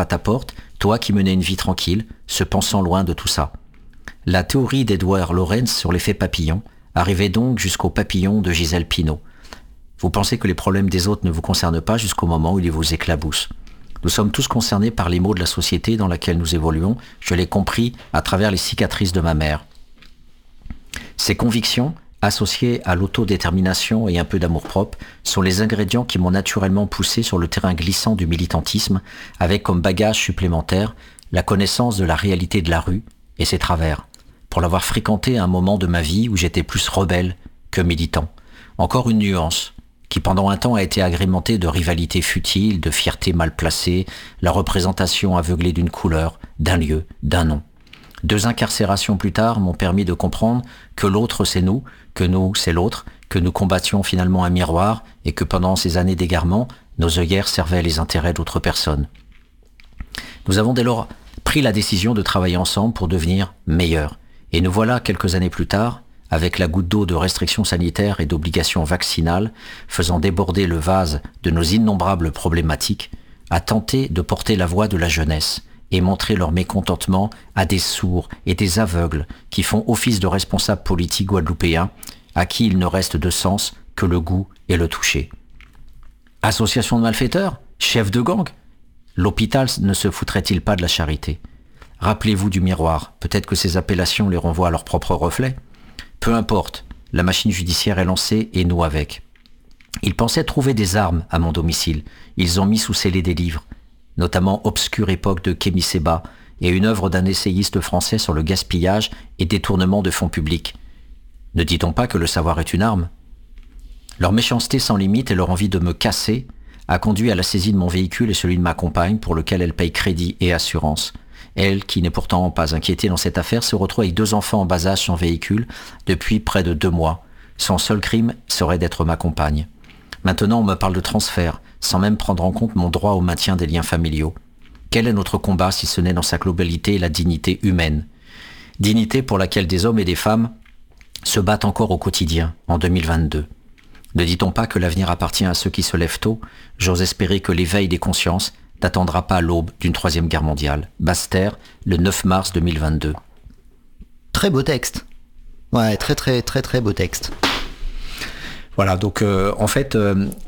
à ta porte, toi qui menais une vie tranquille, se pensant loin de tout ça. La théorie d'Edward Lorenz sur l'effet papillon arrivait donc jusqu'au papillon de Gisèle Pineau. Vous pensez que les problèmes des autres ne vous concernent pas jusqu'au moment où ils vous éclaboussent. Nous sommes tous concernés par les maux de la société dans laquelle nous évoluons. Je l'ai compris à travers les cicatrices de ma mère. Ces convictions, associées à l'autodétermination et un peu d'amour-propre, sont les ingrédients qui m'ont naturellement poussé sur le terrain glissant du militantisme, avec comme bagage supplémentaire la connaissance de la réalité de la rue et ses travers, pour l'avoir fréquenté à un moment de ma vie où j'étais plus rebelle que militant. Encore une nuance, qui pendant un temps a été agrémentée de rivalités futiles, de fierté mal placée, la représentation aveuglée d'une couleur, d'un lieu, d'un nom. 2 incarcérations plus tard m'ont permis de comprendre que l'autre c'est nous, que nous c'est l'autre, que nous combattions finalement un miroir et que pendant ces années d'égarement, nos œillères servaient les intérêts d'autres personnes. Nous avons dès lors pris la décision de travailler ensemble pour devenir meilleurs. Et nous voilà quelques années plus tard, avec la goutte d'eau de restrictions sanitaires et d'obligations vaccinales, faisant déborder le vase de nos innombrables problématiques, à tenter de porter la voix de la jeunesse et montrer leur mécontentement à des sourds et des aveugles qui font office de responsables politiques guadeloupéens, à qui il ne reste de sens que le goût et le toucher. Association de malfaiteurs? Chef de gang? L'hôpital ne se foutrait-il pas de la charité? Rappelez-vous du miroir, peut-être que ces appellations les renvoient à leur propre reflet. Peu importe, la machine judiciaire est lancée et nous avec. Ils pensaient trouver des armes à mon domicile. Ils ont mis sous scellé des livres, notamment Obscure époque de Kémy Séba et une œuvre d'un essayiste français sur le gaspillage et détournement de fonds publics. Ne dit-on pas que le savoir est une arme? Leur méchanceté sans limite et leur envie de me casser a conduit à la saisie de mon véhicule et celui de ma compagne pour lequel elle paye crédit et assurance. Elle, qui n'est pourtant pas inquiétée dans cette affaire, se retrouve avec 2 enfants en bas âge sans véhicule depuis près de 2 mois. Son seul crime serait d'être ma compagne. Maintenant, on me parle de transfert, sans même prendre en compte mon droit au maintien des liens familiaux. Quel est notre combat si ce n'est dans sa globalité la dignité humaine? Dignité pour laquelle des hommes et des femmes se battent encore au quotidien, en 2022. Ne dit-on pas que l'avenir appartient à ceux qui se lèvent tôt? J'ose espérer que l'éveil des consciences n'attendra pas l'aube d'une 3e guerre mondiale. Basse-Terre, le 9 mars 2022. Très beau texte. Ouais, très beau texte. Voilà, donc en fait,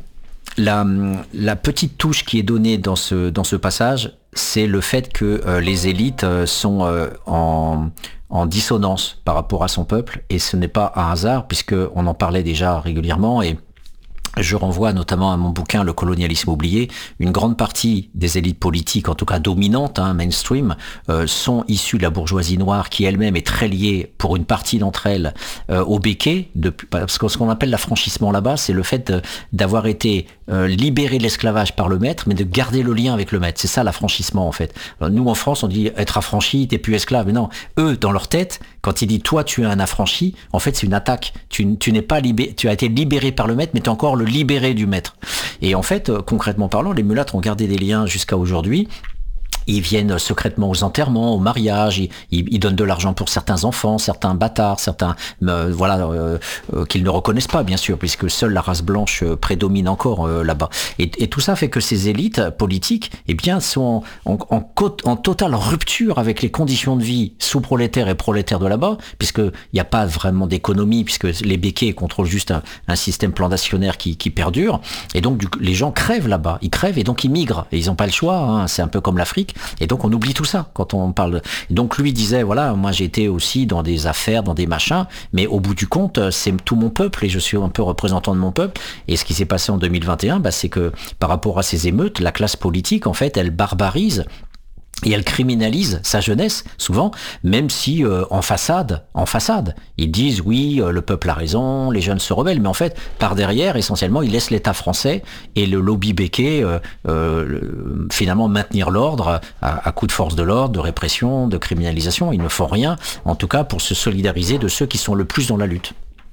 la petite touche qui est donnée dans ce passage, c'est le fait que les élites sont en dissonance par rapport à son peuple, et ce n'est pas un hasard, puisqu'on en parlait déjà régulièrement, et je renvoie notamment à mon bouquin Le colonialisme oublié. Une grande partie des élites politiques, en tout cas dominantes, mainstream, sont issues de la bourgeoisie noire qui elle-même est très liée, pour une partie d'entre elles, au béquet. Parce que ce qu'on appelle l'affranchissement là-bas, c'est le fait d'avoir été libéré de l'esclavage par le maître, mais de garder le lien avec le maître. C'est ça l'affranchissement en fait. Alors, nous en France, on dit être affranchi, t'es plus esclave. Mais non, eux, dans leur tête, quand ils disent toi tu es un affranchi, en fait c'est une attaque. Tu n'es pas libéré, tu as été libéré par le maître, mais tu es encore le libéré du maître. Et en fait, concrètement parlant, les mulâtres ont gardé des liens jusqu'à aujourd'hui. Ils viennent secrètement aux enterrements, aux mariages, ils donnent de l'argent pour certains enfants, certains bâtards, certains qu'ils ne reconnaissent pas bien sûr, puisque seule la race blanche prédomine encore là-bas. Et tout ça fait que ces élites politiques, eh bien, sont en totale rupture avec les conditions de vie sous-prolétaires et prolétaires de là-bas, puisqu'il n'y a pas vraiment d'économie, puisque les béquets contrôlent juste un système plantationnaire qui perdure. Et donc les gens crèvent là-bas, ils crèvent et donc ils migrent. Et ils n'ont pas le choix, c'est un peu comme l'Afrique. Et donc on oublie tout ça quand on parle. Donc lui disait, voilà, moi j'ai été aussi dans des affaires, dans des machins, mais au bout du compte, c'est tout mon peuple et je suis un peu représentant de mon peuple. Et ce qui s'est passé en 2021, c'est que par rapport à ces émeutes, la classe politique, en fait, elle barbarise et elle criminalise sa jeunesse, souvent, même si en façade, ils disent oui, le peuple a raison, les jeunes se rebellent, mais en fait, par derrière, essentiellement, ils laissent l'État français et le lobby béquet finalement maintenir l'ordre à coup de force de l'ordre, de répression, de criminalisation. Ils ne font rien, en tout cas, pour se solidariser de ceux qui sont le plus dans la lutte.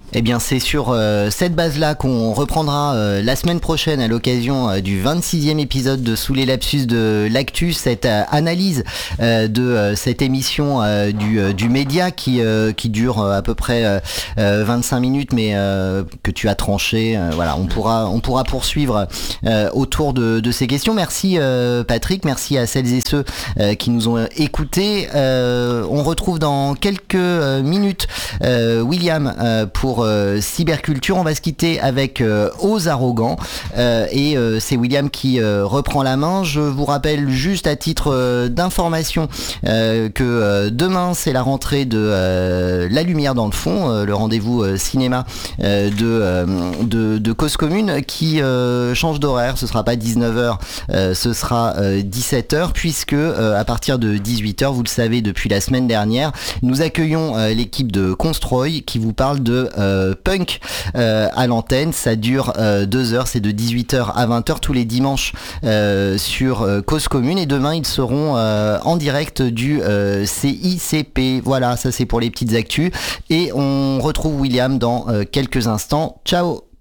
Eh bien, c'est sur cette base-là qu'on reprendra la semaine prochaine à l'occasion du 26e épisode de Sous les lapsus de l'actu, cette analyse de cette émission du média qui dure à peu près 25 minutes, mais que tu as tranché. Voilà, on pourra poursuivre autour de ces questions. Merci Patrick, merci à celles et ceux qui nous ont écoutés. On retrouve dans quelques minutes William pour cyberculture. On va se quitter avec Aux Arrogants et c'est William qui reprend la main. Je vous rappelle juste à titre d'information que demain c'est la rentrée de La Lumière dans le fond, le rendez-vous cinéma de Cause Commune qui change d'horaire. Ce sera pas 19h, ce sera 17h puisque à partir de 18h, vous le savez depuis la semaine dernière, nous accueillons l'équipe de Constroy qui vous parle de punk à l'antenne. Ça dure 2 heures, c'est de 18h à 20h tous les dimanches sur Cause Commune, et demain ils seront en direct du CICP. Voilà, ça c'est pour les petites actus, et on retrouve William dans quelques instants. Ciao.